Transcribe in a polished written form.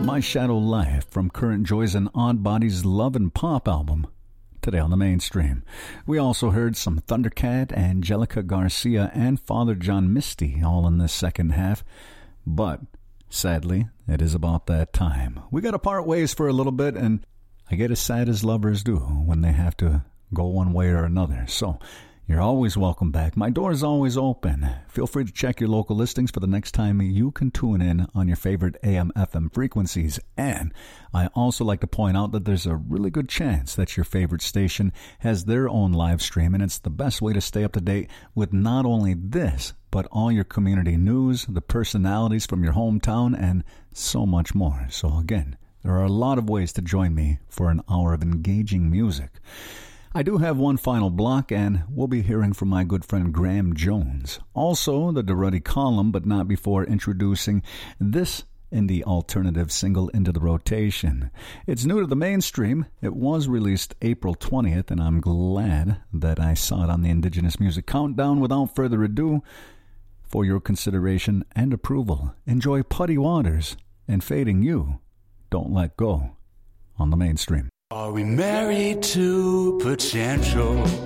My Shadow Life from Current Joys and Odd Bodies' Love and Pop album. Today on the mainstream. We also heard some Thundercat, Angelica Garcia, and Father John Misty all in this second half. But, sadly, it is about that time. We got to part ways for a little bit, and I get as sad as lovers do when they have to go one way or another. So, you're always welcome back. My door is always open. Feel free to check your local listings for the next time you can tune in on your favorite AM/FM frequencies. And I also like to point out that there's a really good chance that your favorite station has their own live stream, and it's the best way to stay up to date with not only this, but all your community news, the personalities from your hometown, and so much more. So again, there are a lot of ways to join me for an hour of engaging music. I do have one final block, and we'll be hearing from my good friend Graham Jones. Also, the Durruti column, but not before introducing this indie alternative single into the rotation. It's new to the mainstream. It was released April 20th, and I'm glad that I saw it on the Indigenous Music Countdown. Without further ado, for your consideration and approval, enjoy Putty Waters and Fading You, Don't Let Go, on the mainstream. Are we married to potential?